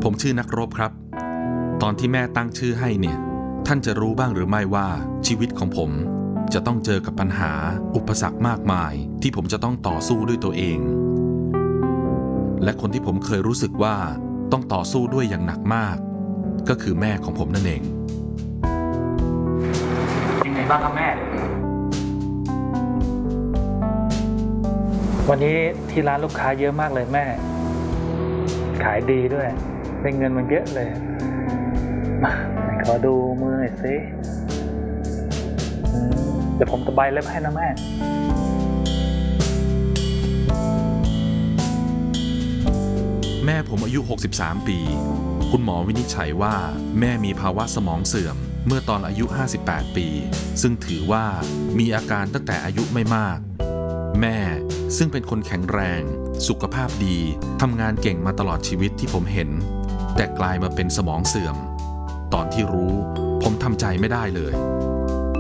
ผมชื่อนักรบครับตอนที่แม่ตั้งชื่อให้เนี่ยท่านจะรู้บ้างหรือไม่ว่าชีวิตของผมจะต้องเจอกับปัญหาอุปสรรคมากมายที่ผมจะต้องต่อสู้ด้วยตัวเองและคนที่ผมเคยรู้สึกว่าต้องต่อสู้ด้วยอย่างหนักมากก็คือแม่ของผมนั่นเองยังไงบ้างครับแม่วันนี้ที่ร้านลูกค้าเยอะมากเลยแม่ขายดีด้วยได้เงินมันเยอะเลยขอดูมือหน่อยสิเดี๋ยวผมตะไบเล็บให้นะแม่แม่ผมอายุ63ปีคุณหมอวินิจฉัยว่าแม่มีภาวะสมองเสื่อมเมื่อตอนอายุ58ปีซึ่งถือว่ามีอาการตั้งแต่อายุไม่มากแม่ซึ่งเป็นคนแข็งแรงสุขภาพดีทำงานเก่งมาตลอดชีวิตที่ผมเห็นแต่กลายมาเป็นสมองเสื่อมตอนที่รู้ผมทำใจไม่ได้เลย